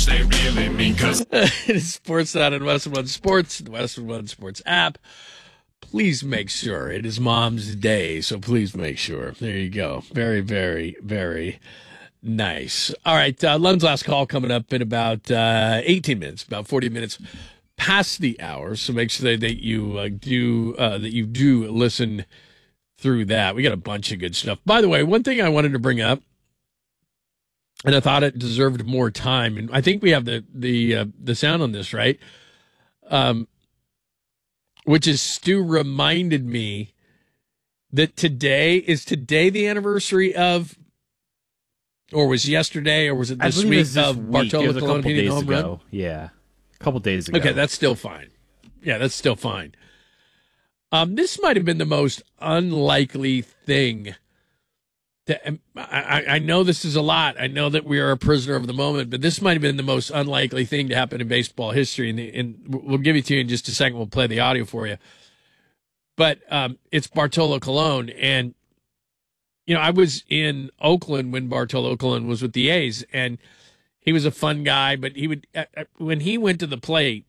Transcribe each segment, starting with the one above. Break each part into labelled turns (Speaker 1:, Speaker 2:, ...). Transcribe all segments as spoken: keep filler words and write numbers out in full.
Speaker 1: they really mean, cause
Speaker 2: It is Sports Out on Westwood One Sports, the Westwood One Sports app. Please make sure it is Mom's Day, so please make sure. There you go. Very, very, very nice. All right, uh, Len's last call coming up in about uh, eighteen minutes, about forty minutes past the hour. So make sure that, that you uh, do uh, that you do listen through that. We got a bunch of good stuff. By the way, one thing I wanted to bring up, and I thought it deserved more time, and I think we have the the uh, the sound on this, right? Um, which is Stu reminded me that today is today the anniversary of, or was yesterday, or was it this
Speaker 3: I believe
Speaker 2: week
Speaker 3: it was this
Speaker 2: of
Speaker 3: week.
Speaker 2: Bartolo
Speaker 3: It was a
Speaker 2: Colon
Speaker 3: couple
Speaker 2: hitting the
Speaker 3: days
Speaker 2: home
Speaker 3: ago.
Speaker 2: run?
Speaker 3: Yeah, a couple days ago.
Speaker 2: Okay, that's still fine. Yeah, that's still fine. Um, this might have been the most unlikely thing. To, I, I know this is a lot. I know that we are a prisoner of the moment, but this might have been the most unlikely thing to happen in baseball history. And, and we'll give it to you in just a second. We'll play the audio for you. But um, it's Bartolo Colon. And, you know, I was in Oakland when Bartolo Colon was with the A's, and he was a fun guy. But he would, uh, when he went to the plate,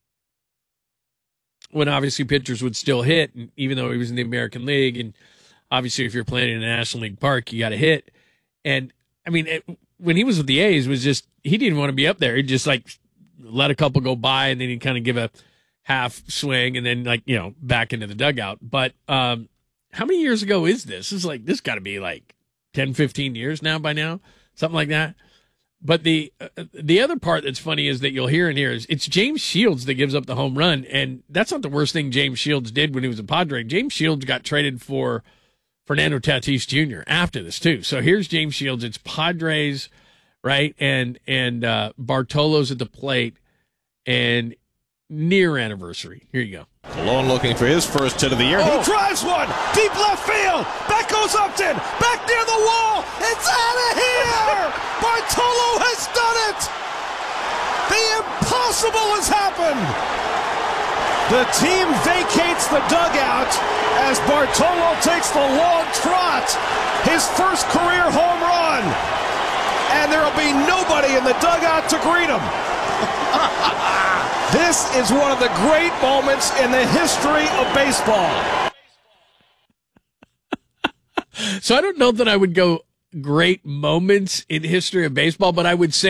Speaker 2: when obviously pitchers would still hit, and even though he was in the American League, and obviously if you're playing in a National League park, you got to hit. And I mean, it, when he was with the A's, it was just, he didn't want to be up there. He'd just like let a couple go by, and then he'd kind of give a half swing and then like, you know, back into the dugout. But um, how many years ago is this? This is like, this got to be like ten, fifteen years now by now, something like that. But the uh, the other part that's funny is that you'll hear in here is it's James Shields that gives up the home run, and that's not the worst thing James Shields did when he was a Padre. James Shields got traded for Fernando Tatis Junior after this too. So here's James Shields. It's Padres, right, and and uh, Bartolo's at the plate, and near anniversary. Here you go.
Speaker 4: Colon looking for his first hit of the year.
Speaker 5: Oh.
Speaker 4: He drives one deep left field. Back goes Upton. Back near the wall. It's out of here. Bartolo has done it. The impossible has happened. The team vacates the dugout as Bartolo takes the long trot. His first career home run. And there will be nobody in the dugout to greet him. This is one of the great moments in the history of baseball.
Speaker 2: So I don't know that I would go great moments in history of baseball, but I would say